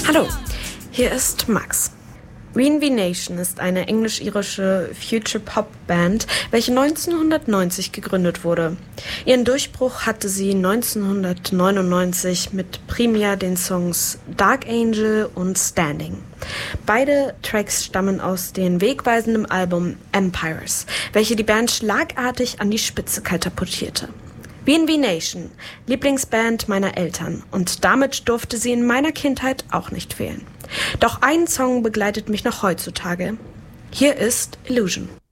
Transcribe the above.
Hallo, hier ist Max. V Nation ist eine englisch-irische Future-Pop-Band, welche 1990 gegründet wurde. Ihren Durchbruch hatte sie 1999 mit primär den Songs Dark Angel und Standing. Beide Tracks stammen aus dem wegweisenden Album Empires, welche die Band schlagartig an die Spitze katapultierte. V Nation, Lieblingsband meiner Eltern, und damit durfte sie in meiner Kindheit auch nicht fehlen. Doch ein Song begleitet mich noch heutzutage. Hier ist Illusion.